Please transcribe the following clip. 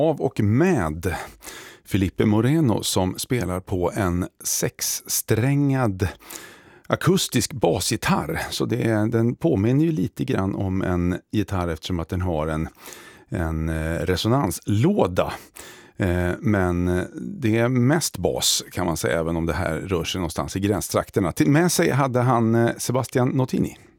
Av och med Felipe Moreno som spelar på en 6-strängad akustisk basgitarr. Så den påminner ju lite grann om en gitarr eftersom att den har en resonanslåda. Men det är mest bas kan man säga, även om det här rör sig någonstans i gränstrakterna. Med sig hade han Sebastian Notini.